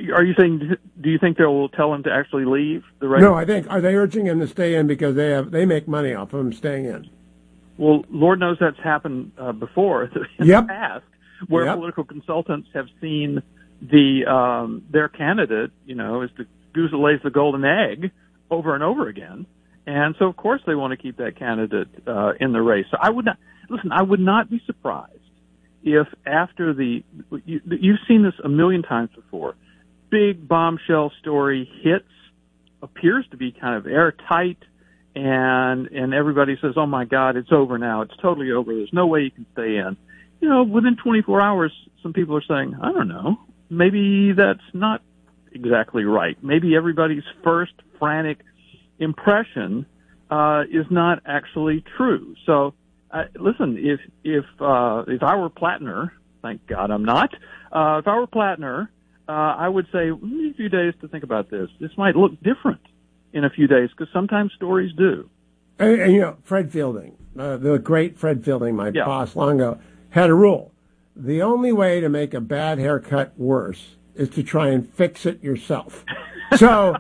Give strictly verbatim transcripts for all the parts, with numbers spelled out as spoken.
Are you saying, do you think they will tell him to actually leave the race? No, I think, are they urging him to stay in because they have they make money off of him staying in? Well, Lord knows that's happened uh, before in yep. the past, where yep. political consultants have seen the um, their candidate, you know, is the goose that lays the golden egg over and over again. And so, of course, they want to keep that candidate uh, in the race. So I would not, listen, I would not be surprised if after the, you, you've seen this a million times before, big bombshell story hits, appears to be kind of airtight, and and everybody says, oh, my God, it's over now. It's totally over. There's no way you can stay in. You know, within twenty-four hours, some people are saying, I don't know, maybe that's not exactly right. Maybe everybody's first frantic impression uh, is not actually true. So, uh, listen, if if uh, if I were Plattner, thank God I'm not. Uh, if I were Plattner, uh, I would say we need a few days to think about this. This might look different in a few days because sometimes stories do. And, and you know, Fred Fielding, uh, the great Fred Fielding, my yeah. boss long ago, had a rule: the only way to make a bad haircut worse is to try and fix it yourself. So.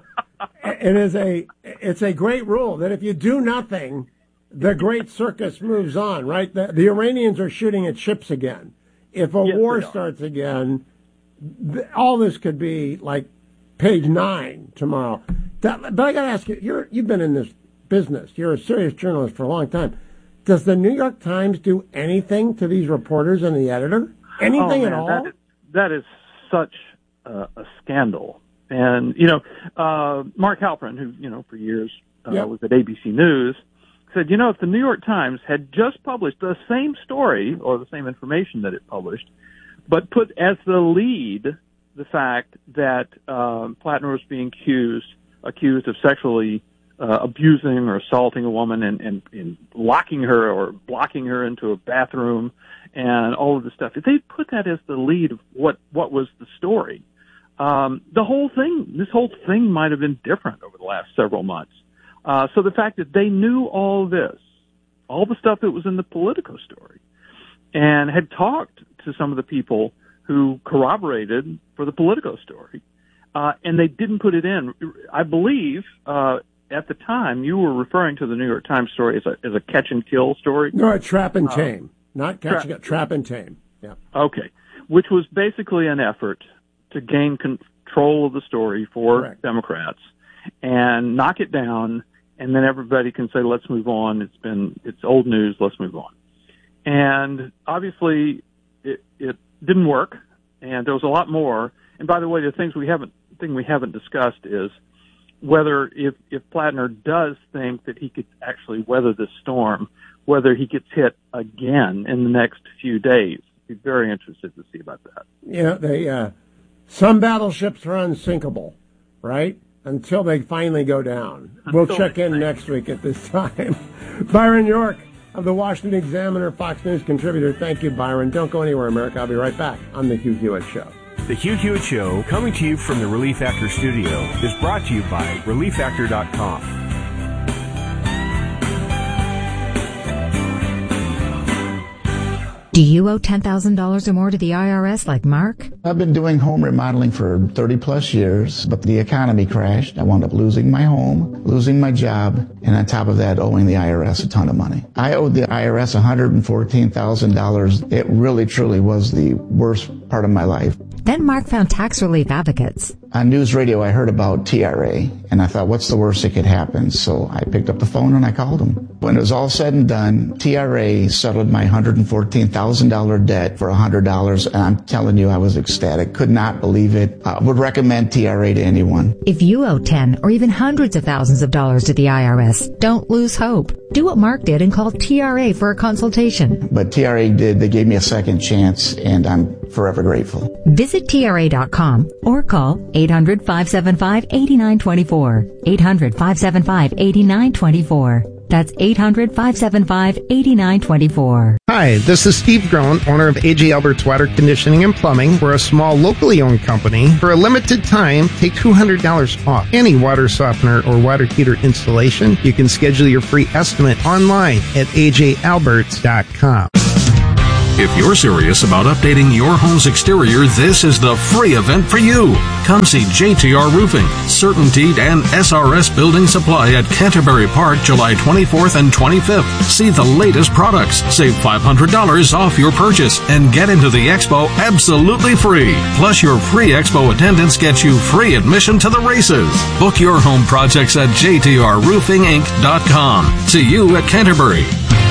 It is a it's a great rule that if you do nothing, the great circus moves on, right? The, the Iranians are shooting at ships again. If a yes, war starts again, th- all this could be like page nine tomorrow. That, but I got to ask you, you're, you've been in this business. You're a serious journalist for a long time. Does the New York Times do anything to these reporters and the editor? Anything oh, man, at all? That is, that is such uh, a scandal. And, you know, uh, Mark Halperin, who, you know, for years uh, yep. was at A B C News, said, you know, if the New York Times had just published the same story or the same information that it published, but put as the lead the fact that uh, Plattner was being accused, accused of sexually uh, abusing or assaulting a woman and, and, and locking her or blocking her into a bathroom and all of this stuff, if they put that as the lead of what, what was the story, Um, the whole thing, this whole thing might have been different over the last several months. Uh, so the fact that they knew all this, all the stuff that was in the Politico story, and had talked to some of the people who corroborated for the Politico story, uh, and they didn't put it in. I believe, uh, at the time you were referring to the New York Times story as a, as a catch and kill story. No, a trap and tame, uh, not catch, tra- trap and tame. Yeah. Okay. Which was basically an effort to gain control of the story for Correct. Democrats and knock it down, and then everybody can say, let's move on. It's been, it's old news. Let's move on. And obviously it, it didn't work, and there was a lot more. And by the way, the things we haven't, thing we haven't discussed is whether if, if Plattner does think that he could actually weather this storm, whether he gets hit again in the next few days. I'd be very interested to see about that. Yeah, they, uh, some battleships are unsinkable, right? Until they finally go down. We'll Until check in next week at this time. Byron York of the Washington Examiner, Fox News contributor. Thank you, Byron. Don't go anywhere, America. I'll be right back on The Hugh Hewitt Show. The Hugh Hewitt Show, coming to you from the Relief Factor studio, is brought to you by relief factor dot com. Do you owe ten thousand dollars or more to the I R S like Mark? I've been doing home remodeling for thirty plus years, but the economy crashed. I wound up losing my home, losing my job, and on top of that, owing the I R S a ton of money. I owed the I R S one hundred fourteen thousand dollars. It really, truly was the worst part of my life. Then Mark found Tax Relief Advocates. On news radio, I heard about T R A, and I thought, what's the worst that could happen? So I picked up the phone and I called them. When it was all said and done, T R A settled my one hundred fourteen thousand dollars debt for one hundred dollars, and I'm telling you, I was ecstatic. Could not believe it. I would recommend T R A to anyone. If you owe ten or even hundreds of thousands of dollars to the I R S, don't lose hope. Do what Mark did and call T R A for a consultation. But T R A did. They gave me a second chance, and I'm forever grateful. Visit T R A dot com or call eight hundred, five seven five, eight nine two four. eight hundred, five seven five, eight nine two four. That's eight hundred, five seven five, eight nine two four. Hi, this is Steve Groen, owner of A J Albert's Water Conditioning and Plumbing. We're a small, locally owned company. For a limited time, take two hundred dollars off any water softener or water heater installation. You can schedule your free estimate online at A J Alberts dot com. If you're serious about updating your home's exterior, this is the free event for you. Come see J T R Roofing, CertainTeed, and S R S Building Supply at Canterbury Park July twenty-fourth and twenty-fifth. See the latest products, save five hundred dollars off your purchase, and get into the expo absolutely free. Plus, your free expo attendance gets you free admission to the races. Book your home projects at j t r roofing inc dot com. See you at Canterbury.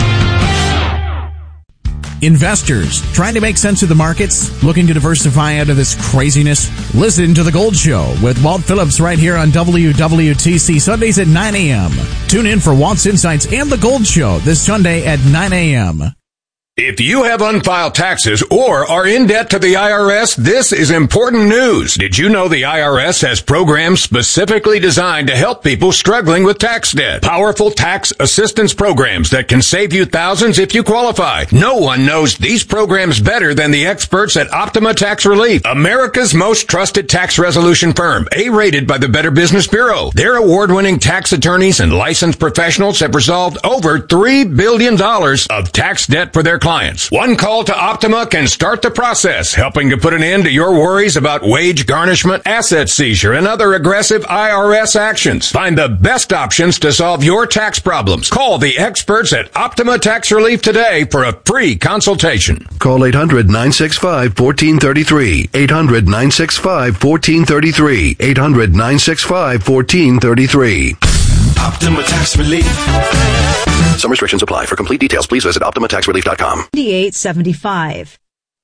Investors trying to make sense of the markets, looking to diversify out of this craziness? Listen to The Gold Show with Walt Phillips right here on W W T C Sundays at nine a.m. Tune in for Walt's Insights and The Gold Show this Sunday at nine a.m. If you have unfiled taxes or are in debt to the I R S, this is important news. Did you know the I R S has programs specifically designed to help people struggling with tax debt? Powerful tax assistance programs that can save you thousands if you qualify. No one knows these programs better than the experts at Optima Tax Relief, America's most trusted tax resolution firm, A-rated by the Better Business Bureau. Their award-winning tax attorneys and licensed professionals have resolved over three billion dollars of tax debt for their clients. One call to Optima can start the process, helping to put an end to your worries about wage garnishment, asset seizure, and other aggressive I R S actions. Find the best options to solve your tax problems. Call the experts at Optima Tax Relief today for a free consultation. Call eight hundred, nine six five, one four three three. eight hundred, nine six five, one four three three. eight hundred, nine six five, one four three three. Optima Tax Relief. Some restrictions apply. For complete details, please visit optima tax relief dot com. eighty-eight seventy-five.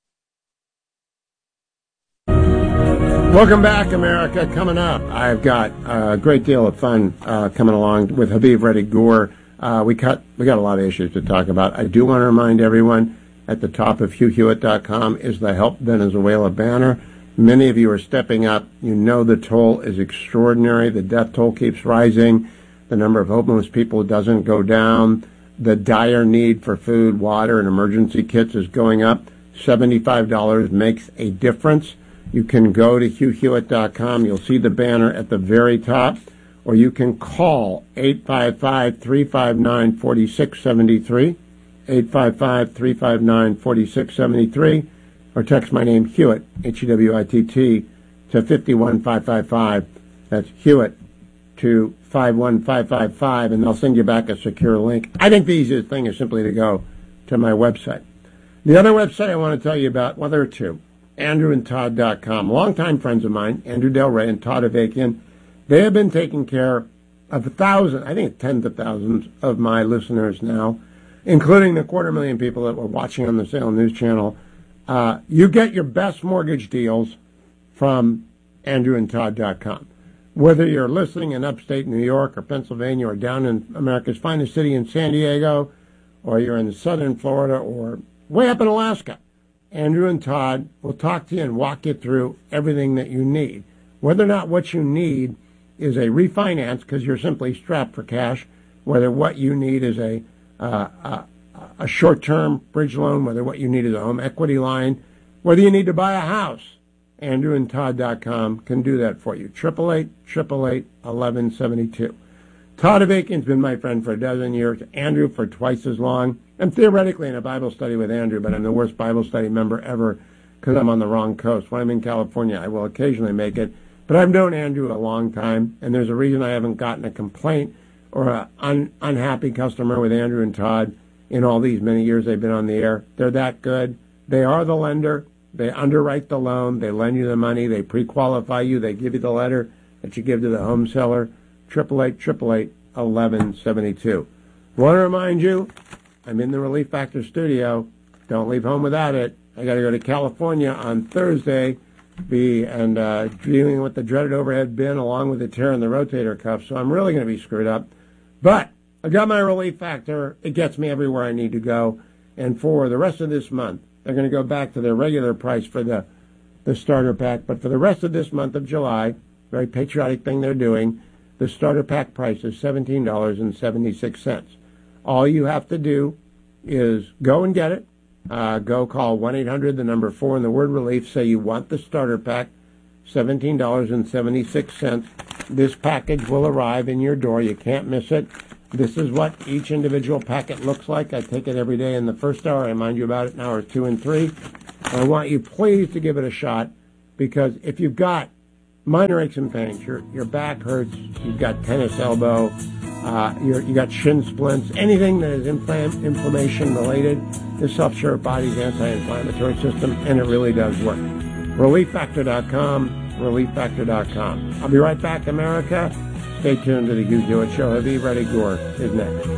Welcome back, America. Coming up, I've got a great deal of fun uh, coming along with Habib Reddy Gore. Uh, we cut we got a lot of issues to talk about. I do want to remind everyone at the top of hugh hewitt dot com is the Help Venezuela banner. Many of you are stepping up. You know the toll is extraordinary. The death toll keeps rising. The number of homeless people doesn't go down. The dire need for food, water, and emergency kits is going up. seventy-five dollars makes a difference. You can go to hugh hewitt dot com. You'll see the banner at the very top. Or you can call eight five five, three five nine, four six seven three, eight five five, three five nine, four six seven three, or text my name, Hewitt, H E W I T T, to five one five five five. That's Hewitt to five one five five five, and they'll send you back a secure link. I think the easiest thing is simply to go to my website. The other website I want to tell you about, well, there are two, andrew and todd dot com. Longtime friends of mine, Andrew Del Rey and Todd Avakian, they have been taking care of a thousand, I think tens of thousands of my listeners now, including the quarter million people that were watching on the Salem News Channel. Uh, you get your best mortgage deals from andrew and todd dot com. Whether you're listening in upstate New York or Pennsylvania or down in America's finest city in San Diego, or you're in southern Florida or way up in Alaska, Andrew and Todd will talk to you and walk you through everything that you need. Whether or not what you need is a refinance because you're simply strapped for cash, whether what you need is a, uh, a, a short-term bridge loan, whether what you need is a home equity line, whether you need to buy a house, andrew and todd dot com can do that for you. eight eight eight, eight eight eight, one one seven two. Todd Avakian's been my friend for a dozen years. Andrew for twice as long. I'm theoretically in a Bible study with Andrew, but I'm the worst Bible study member ever because I'm on the wrong coast. When I'm in California, I will occasionally make it. But I've known Andrew a long time, and there's a reason I haven't gotten a complaint or an un- unhappy customer with Andrew and Todd in all these many years they've been on the air. They're that good. They are the lender. They underwrite the loan. They lend you the money. They pre-qualify you. They give you the letter that you give to the home seller. eight eight eight, eight eight eight, one one seven two. I want to remind you, I'm in the Relief Factor studio. Don't leave home without it. I got to go to California on Thursday be and uh, dealing with the dreaded overhead bin along with the tear in the rotator cuff, so I'm really going to be screwed up. But I've got my Relief Factor. It gets me everywhere I need to go. And for the rest of this month, they're going to go back to their regular price for the, the starter pack. But for the rest of this month of July, very patriotic thing they're doing, the starter pack price is seventeen dollars and seventy-six cents. All you have to do is go and get it. Uh, go call one eight hundred, the number four, and the word relief. Say you want the starter pack, seventeen dollars and seventy-six cents. This package will arrive in your door. You can't miss it. This is what each individual packet looks like. I take it every day in the first hour. I remind you about it in hours two and three. I want you please to give it a shot, because if you've got minor aches and pains, your your back hurts, you've got tennis elbow, uh, you're, you got shin splints, anything that is inflam- inflammation related, this helps your body's anti-inflammatory system, and it really does work. relief factor dot com, relief factor dot com. I'll be right back, America. Stay tuned to the Hugh Hewitt Show. Habib Reddy Gore is next.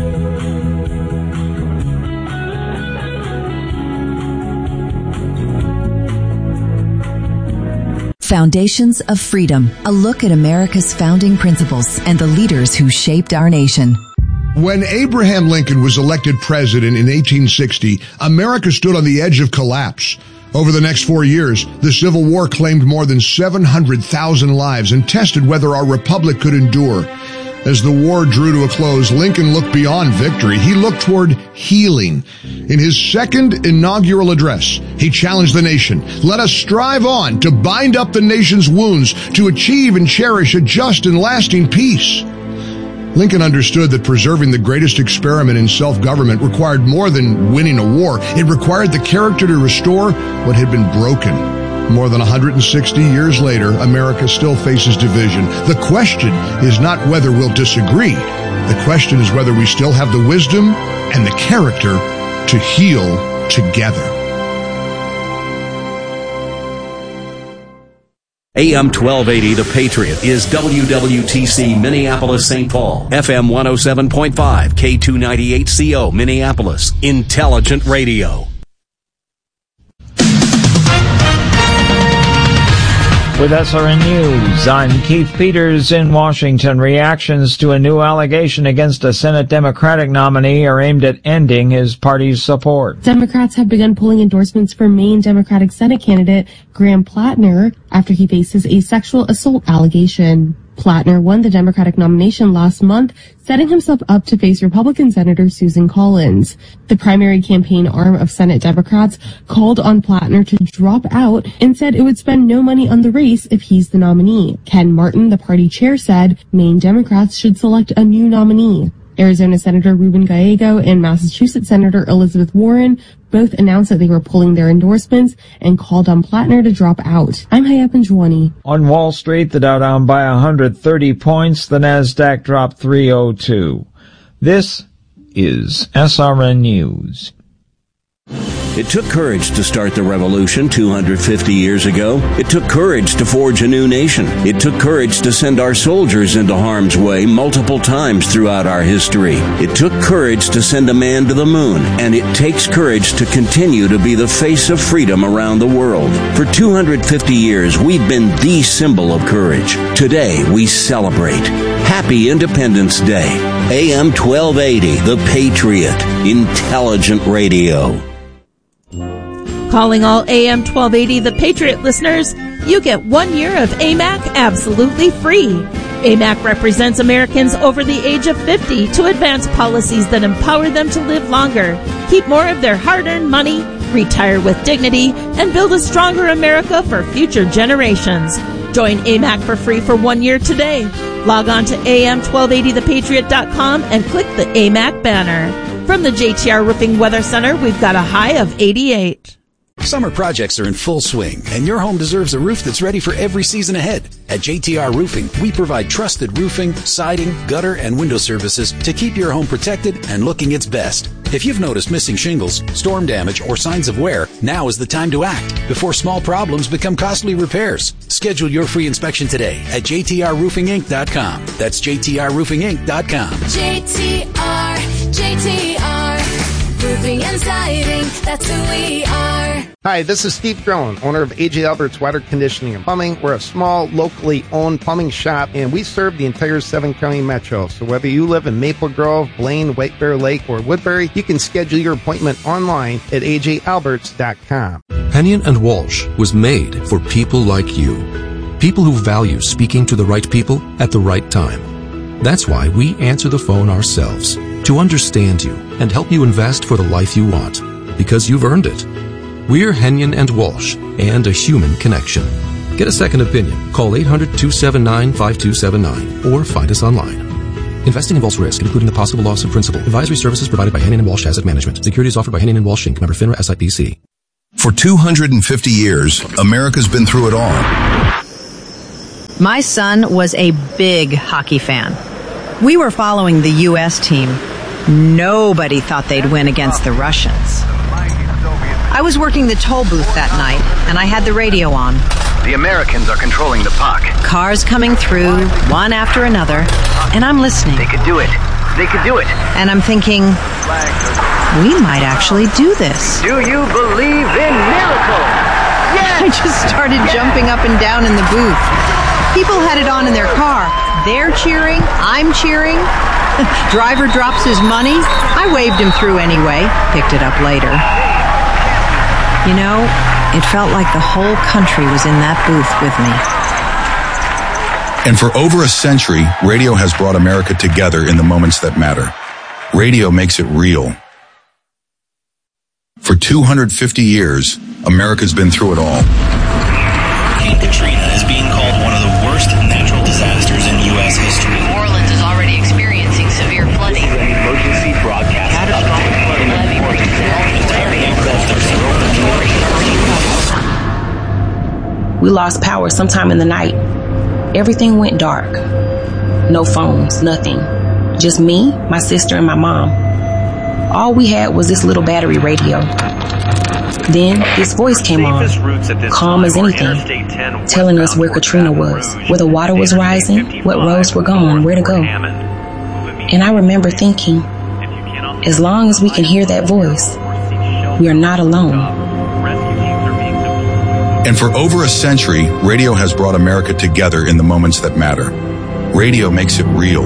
Foundations of Freedom, a look at America's founding principles and the leaders who shaped our nation. When Abraham Lincoln was elected president in eighteen sixty, America stood on the edge of collapse. Over the next four years, the Civil War claimed more than seven hundred thousand lives and tested whether our republic could endure. As the war drew to a close, Lincoln looked beyond victory. He looked toward healing. In his second inaugural address, he challenged the nation. Let us strive on to bind up the nation's wounds, to achieve and cherish a just and lasting peace. Lincoln understood that preserving the greatest experiment in self-government required more than winning a war. It required the character to restore what had been broken. More than one hundred sixty years later, America still faces division. The question is not whether we'll disagree. The question is whether we still have the wisdom and the character to heal together. A M twelve eighty The Patriot is W W T C Minneapolis Saint Paul, F M one oh seven point five, K two ninety-eight C O Minneapolis, Intelligent Radio. With S R N News, I'm Keith Peters in Washington. Reactions to a new allegation against a Senate Democratic nominee are aimed at ending his party's support. Democrats have begun pulling endorsements for Maine Democratic Senate candidate Graham Plattner after he faces a sexual assault allegation. Plattner won the Democratic nomination last month, setting himself up to face Republican Senator Susan Collins. The primary campaign arm of Senate Democrats called on Plattner to drop out and said it would spend no money on the race if he's the nominee. Ken Martin, the party chair, said Maine Democrats should select a new nominee. Arizona Senator Ruben Gallego and Massachusetts Senator Elizabeth Warren both announced that they were pulling their endorsements and called on Plattner to drop out. I'm Hayap Anjwani. On Wall Street, the Dow down by one hundred thirty points. The Nasdaq dropped three oh two. This is S R N News. It took courage to start the revolution two hundred fifty years ago. It took courage to forge a new nation. It took courage to send our soldiers into harm's way multiple times throughout our history. It took courage to send a man to the moon. And it takes courage to continue to be the face of freedom around the world. For two hundred fifty years, we've been the symbol of courage. Today, we celebrate. Happy Independence Day. A M twelve eighty, The Patriot. Intelligent Radio. Calling all A M twelve eighty The Patriot listeners, you get one year of A M A C absolutely free. A M A C represents Americans over the age of fifty to advance policies that empower them to live longer, keep more of their hard-earned money, retire with dignity, and build a stronger America for future generations. Join A M A C for free for one year today. Log on to A M twelve eighty the patriot dot com and click the A M A C banner. From the J T R Roofing Weather Center, we've got a high of eighty-eight. Summer projects are in full swing, and your home deserves a roof that's ready for every season ahead. At J T R Roofing, we provide trusted roofing, siding, gutter, and window services to keep your home protected and looking its best. If you've noticed missing shingles, storm damage, or signs of wear, now is the time to act before small problems become costly repairs. Schedule your free inspection today at J T R roofing inc dot com. That's J T R roofing inc dot com. J T R, J T R, roofing and siding, that's who we are. Hi, this is Steve Drone, owner of A J Alberts Water Conditioning and Plumbing. We're a small, locally owned plumbing shop, and we serve the entire seven-county metro. So whether you live in Maple Grove, Blaine, White Bear Lake, or Woodbury, you can schedule your appointment online at A J Alberts dot com. Hennion and Walsh was made for people like you. People who value speaking to the right people at the right time. That's why we answer the phone ourselves, to understand you and help you invest for the life you want, because you've earned it. We're Hennion and Walsh, and a human connection. Get a second opinion. Call eight hundred, two seven nine, five two seven nine or find us online. Investing involves risk, including the possible loss of principal. Advisory services provided by Henning and Walsh Asset Management. Securities offered by Henning and Walsh Incorporated. Member FINRA S I P C. For two hundred fifty years, America's been through it all. My son was a big hockey fan. We were following the U S team. Nobody thought they'd win against the Russians. I was working the toll booth that night, and I had the radio on. The Americans are controlling the puck. Cars coming through, one after another, and I'm listening. They could do it. They could do it. And I'm thinking, we might actually do this. Do you believe in miracles? Yes! I just started jumping up and down in the booth. People had it on in their car. They're cheering. I'm cheering. Driver drops his money. I waved him through anyway. Picked it up later. You know, it felt like the whole country was in that booth with me. And for over a century, radio has brought America together in the moments that matter. Radio makes it real. For two hundred fifty years, America's been through it all. Hurricane Katrina is being called one of the worst natural disasters in U S history. New Orleans is already experiencing severe flooding. Emergency broadcast update. We lost power sometime in the night. Everything went dark. No phones, nothing. Just me, my sister, and my mom. All we had was this little battery radio. Then this voice came on, calm as anything, telling us where Katrina was, where the water was rising, what roads were gone, where to go. And I remember thinking, as long as we can hear that voice, we are not alone. And for over a century, radio has brought America together in the moments that matter. Radio makes it real.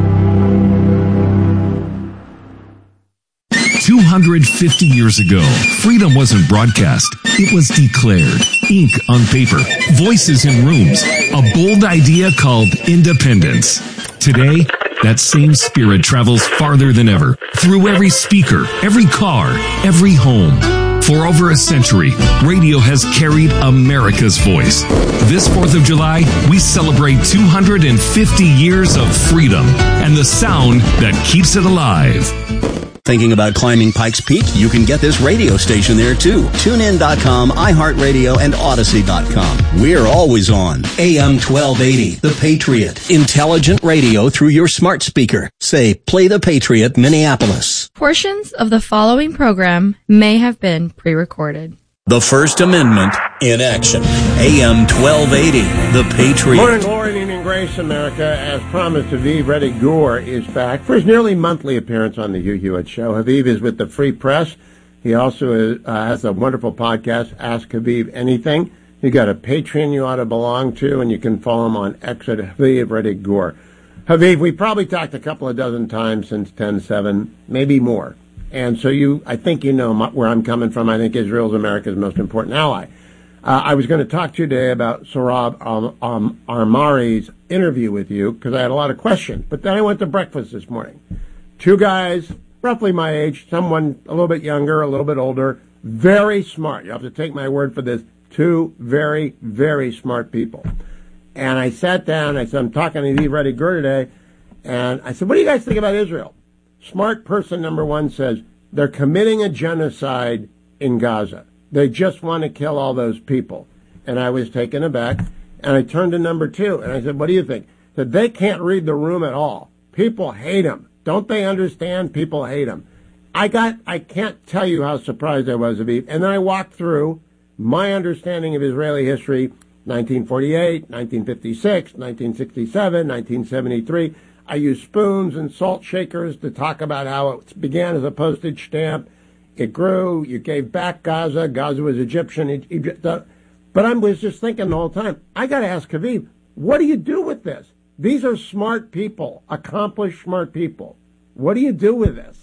two hundred fifty years ago, freedom wasn't broadcast. It was declared. Ink on paper. Voices in rooms. A bold idea called independence. Today, that same spirit travels farther than ever. Through every speaker, every car, every home. For over a century, radio has carried America's voice. This fourth of July, we celebrate two hundred fifty years of freedom and the sound that keeps it alive. Thinking about climbing Pikes Peak? You can get this radio station there too. tune in dot com, iHeartRadio, and Odyssey dot com. We're always on. A M twelve eighty, The Patriot. Intelligent radio through your smart speaker. Say, play The Patriot, Minneapolis. Portions of the following program may have been pre-recorded. The First Amendment in action. A M twelve eighty, The Patriot. Morning, glory, and evening grace, America. As promised, Haviv Reddy Gur is back for his nearly monthly appearance on the Hugh Hewitt Show. Haviv is with the Free Press. He also is, uh, has a wonderful podcast, Ask Haviv Anything. You got a Patreon you ought to belong to, and you can follow him on X at Haviv Reddy Gur. Haviv, we probably talked a couple of dozen times since ten seven, maybe more. And so you, I think you know where I'm coming from. I think Israel's America's most important ally. Uh, I was going to talk to you today about Sohrab um, um, Armari's interview with you because I had a lot of questions. But then I went to breakfast this morning. Two guys, roughly my age, someone a little bit younger, a little bit older, very smart. You have to take my word for this. Two very, very smart people. And I sat down. I said, I'm talking to Haviv Reddy Gur today. And I said, what do you guys think about Israel? Smart person number one says they're committing a genocide in Gaza. They just want to kill all those people. And I was taken aback. And I turned to number two, and I said, what do you think? That they can't read the room at all. People hate them. Don't they understand? People hate them. I got, I can't tell you how surprised I was, Aviv. And then I walked through my understanding of Israeli history, nineteen forty-eight, nineteen fifty-six, nineteen sixty-seven, nineteen seventy-three. I used spoons and salt shakers to talk about how it began as a postage stamp. It grew. You gave back Gaza. Gaza was Egyptian. Egypt, uh, but I was just thinking the whole time, I got to ask Haviv, what do you do with this? These are smart people, accomplished smart people. What do you do with this?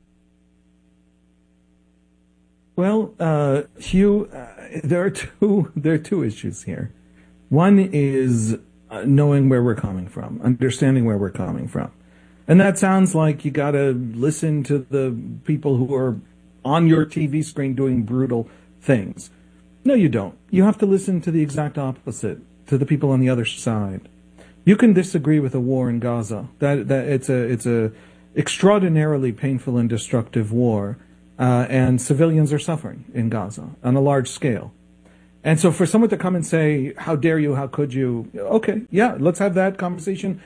Well, uh, Hugh, uh, there are two there are two issues here. One is uh, knowing where we're coming from, understanding where we're coming from. And that sounds like you got to listen to the people who are on your T V screen doing brutal things. No, you don't. You have to listen to the exact opposite, to the people on the other side. You can disagree with a war in Gaza. That that it's a it's a extraordinarily painful and destructive war, uh, and civilians are suffering in Gaza on a large scale. And so for someone to come and say, how dare you, how could you, okay, yeah, let's have that conversation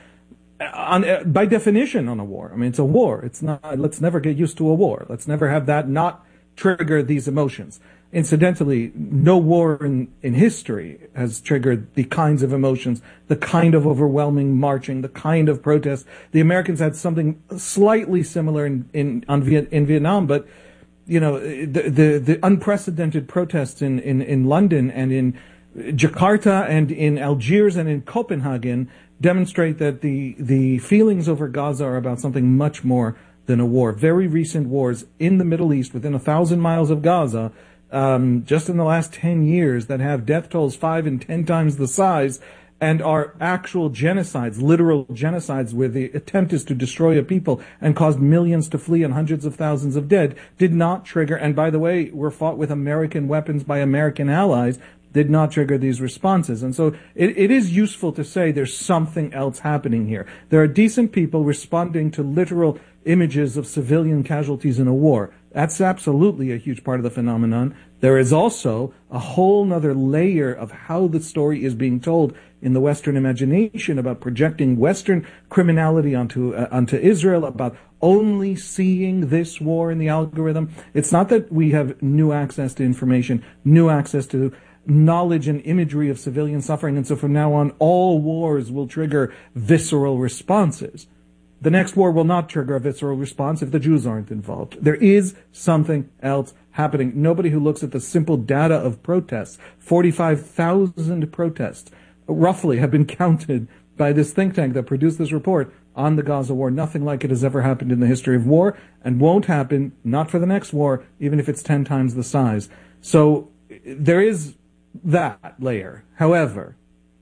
on, uh, by definition on a war. I mean, it's a war. It's not, let's never get used to a war. Let's never have that not trigger these emotions. Incidentally, no war in, in history has triggered the kinds of emotions, the kind of overwhelming marching, the kind of protest. The Americans had something slightly similar in, in, on Viet, in Vietnam, but you know, the, the, the unprecedented protests in, in, in London and in Jakarta and in Algiers and in Copenhagen demonstrate that the, the feelings over Gaza are about something much more than a war. Very recent wars in the Middle East, within a thousand miles of Gaza, um, just in the last ten years, that have death tolls five and ten times the size, and are actual genocides, literal genocides, where the attempt is to destroy a people and caused millions to flee and hundreds of thousands of dead, did not trigger, and by the way, were fought with American weapons by American allies, did not trigger these responses. And so it, it is useful to say there's something else happening here. There are decent people responding to literal images of civilian casualties in a war. That's absolutely a huge part of the phenomenon. There is also a whole nother layer of how the story is being told in the Western imagination about projecting Western criminality onto uh, onto Israel, about only seeing this war in the algorithm. It's not that we have new access to information, new access to knowledge and imagery of civilian suffering, and so from now on, all wars will trigger visceral responses. The next war will not trigger a visceral response if the Jews aren't involved. There is something else happening. Nobody who looks at the simple data of protests, forty-five thousand protests, roughly, have been counted by this think tank that produced this report on the Gaza war. Nothing like it has ever happened in the history of war, and won't happen, not for the next war, even if it's ten times the size. So there is that layer. However,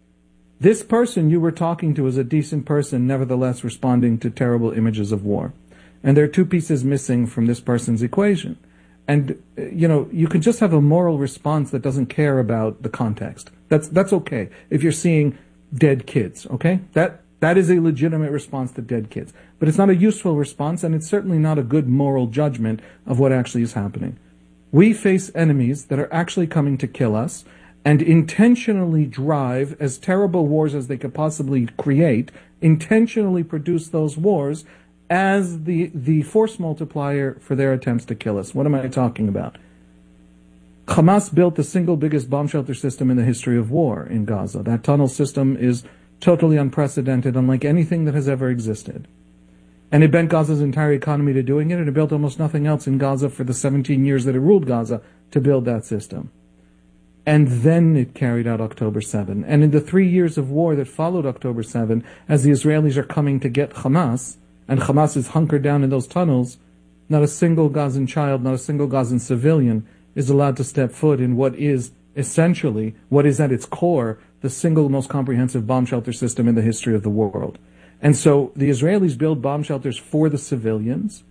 this person you were talking to is a decent person, nevertheless responding to terrible images of war. And there are two pieces missing from this person's equation. And, you know, you can just have a moral response that doesn't care about the context. That's that's okay if you're seeing dead kids, okay? That that is a legitimate response to dead kids. But it's not a useful response, and it's certainly not a good moral judgment of what actually is happening. We face enemies that are actually coming to kill us, and intentionally drive, as terrible wars as they could possibly create, intentionally produce those wars as the the force multiplier for their attempts to kill us. What am I talking about? Hamas built the single biggest bomb shelter system in the history of war in Gaza. That tunnel system is totally unprecedented, unlike anything that has ever existed. And it bent Gaza's entire economy to doing it, and it built almost nothing else in Gaza for the seventeen years that it ruled Gaza to build that system. And then it carried out October seventh. And in the three years of war that followed October seventh, as the Israelis are coming to get Hamas, and Hamas is hunkered down in those tunnels, not a single Gazan child, not a single Gazan civilian is allowed to step foot in what is essentially, what is at its core, the single most comprehensive bomb shelter system in the history of the world. And so the Israelis build bomb shelters for the civilians.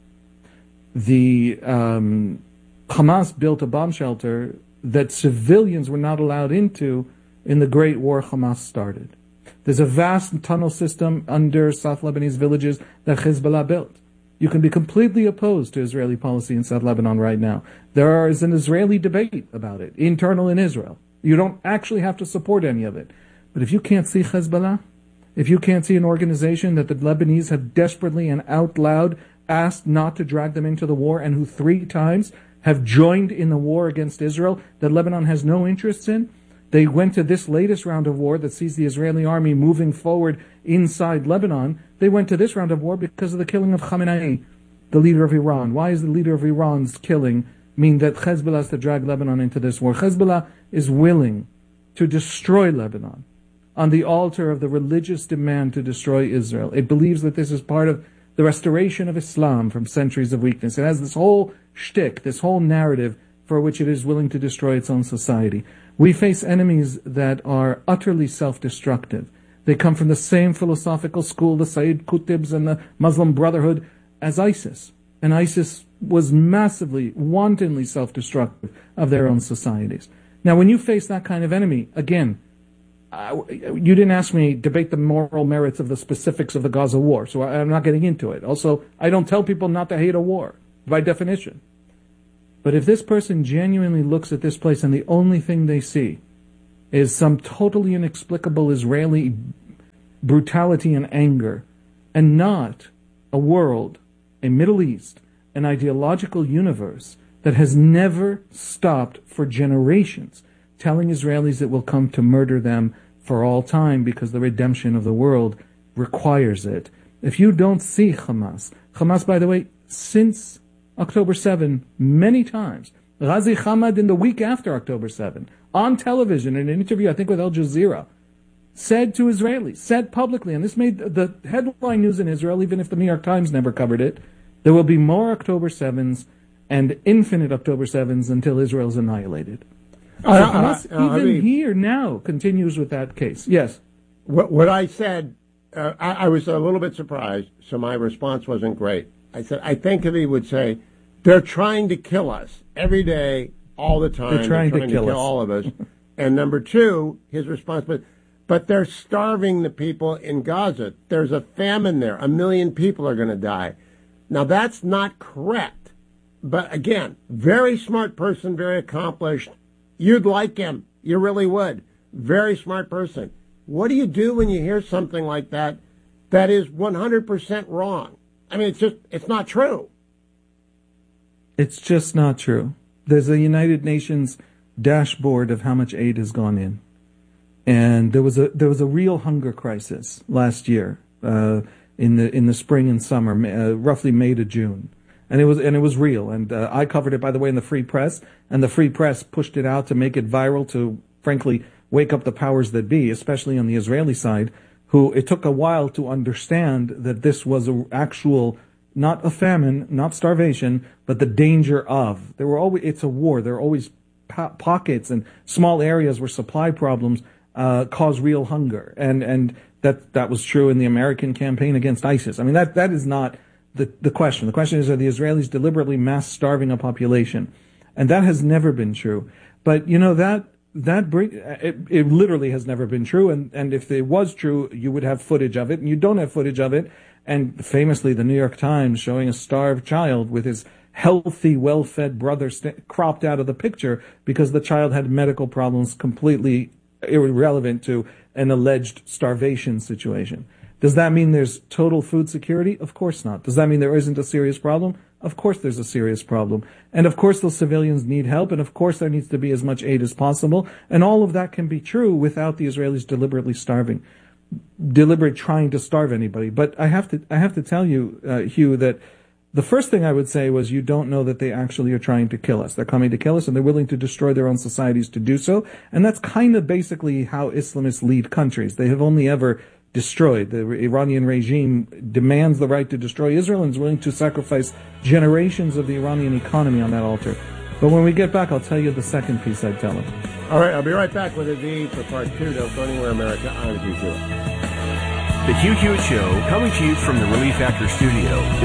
The um, Hamas built a bomb shelter that civilians were not allowed into in the Great War Hamas started. There's a vast tunnel system under South Lebanese villages that Hezbollah built. You can be completely opposed to Israeli policy in South Lebanon right now. There is an Israeli debate about it, internal in Israel. You don't actually have to support any of it. But if you can't see Hezbollah, if you can't see an organization that the Lebanese have desperately and out loud asked not to drag them into the war, and who three times have joined in the war against Israel that Lebanon has no interest in. They went to this latest round of war that sees the Israeli army moving forward inside Lebanon. They went to this round of war because of the killing of Khamenei, the leader of Iran. Why is the leader of Iran's killing mean that Hezbollah has to drag Lebanon into this war? Hezbollah is willing to destroy Lebanon on the altar of the religious demand to destroy Israel. It believes that this is part of the restoration of Islam from centuries of weakness. It has this whole shtick, this whole narrative for which it is willing to destroy its own society. We face enemies that are utterly self-destructive. They come from the same philosophical school, the Sayyid Qutbs and the Muslim Brotherhood, as ISIS. And ISIS was massively, wantonly self-destructive of their own societies. Now, when you face that kind of enemy, again, I, you didn't ask me debate the moral merits of the specifics of the Gaza war, so I, I'm not getting into it. Also, I don't tell people not to hate a war, by definition. But if this person genuinely looks at this place and the only thing they see is some totally inexplicable Israeli brutality and anger, and not a world, a Middle East, an ideological universe that has never stopped for generations, telling Israelis it will come to murder them for all time because the redemption of the world requires it. If you don't see Hamas, Hamas, by the way, since October seventh, many times, Ghazi Hamad in the week after October seventh, on television in an interview, I think with Al Jazeera, said to Israelis, said publicly, and this made the headline news in Israel, even if the New York Times never covered it, there will be more October sevenths and infinite October sevenths until Israel is annihilated. So Uh, Hamas, uh, uh, even I mean- here now, continues with that case. Yes. What, what I said, uh, I, I was a little bit surprised, so my response wasn't great. I said, I think if he would say, they're trying to kill us every day, all the time. They're trying to kill us. all of us. And number two, his response was, but they're starving the people in Gaza. There's a famine there. A million people are going to die. Now, that's not correct. But again, very smart person, very accomplished. You'd like him. You really would. Very smart person. What do you do when you hear something like that that is one hundred percent wrong? I mean, it's just, it's not true. It's just not true. There's a United Nations dashboard of how much aid has gone in. And there was a there was a real hunger crisis last year, uh, in the in the spring and summer, uh, roughly May to June. And it was and it was real. And uh, I covered it, by the way, in the Free Press. And the Free Press pushed it out to make it viral, to, frankly, wake up the powers that be, especially on the Israeli side, who it took a while to understand that this was an actual, not a famine, not starvation, but the danger of. There were always, it's a war. There are always po- pockets and small areas where supply problems uh, cause real hunger. And and that that was true in the American campaign against ISIS. I mean, that that is not the, the question. The question is, are the Israelis deliberately mass starving a population? And that has never been true. But, you know, that that bring, it, it literally has never been true. And, and if it was true, you would have footage of it. And you don't have footage of it. And famously, the New York Times showing a starved child with his healthy, well-fed brother st- cropped out of the picture because the child had medical problems completely irrelevant to an alleged starvation situation. Does that mean there's total food security? Of course not. Does that mean there isn't a serious problem? Of course there's a serious problem. And of course those civilians need help, and of course there needs to be as much aid as possible. And all of that can be true without the Israelis deliberately starving, deliberate trying to starve anybody. But I have to, I have to tell you, uh, Hugh, that the first thing I would say was you don't know that they actually are trying to kill us. They're coming to kill us, and they're willing to destroy their own societies to do so. And that's kind of basically how Islamists lead countries. They have only ever destroyed. The Iranian regime demands the right to destroy Israel and is willing to sacrifice generations of the Iranian economy on that altar. But when we get back, I'll tell you the second piece I'd tell them. All right, I'll be right back with Aviv for part two. Don't go anywhere, America. I'm Hugh Hewitt. The Hugh Hewitt Show, coming to you from the Relief Factor Studio.